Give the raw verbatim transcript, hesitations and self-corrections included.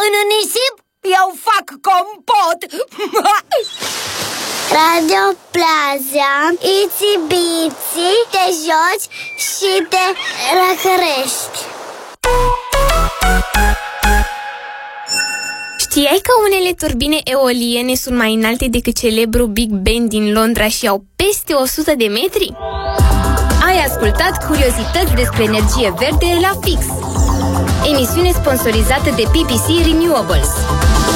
În nisip eu fac compot. Radio Plaza, itsy bitsy, te joci și te răcărești. Știai că unele turbine eoliene sunt mai înalte decât celebrul Big Ben din Londra și au peste o sută de metri? Ai ascultat curiozități despre energie verde la Fix, emisiune sponsorizată de P P C Renewables.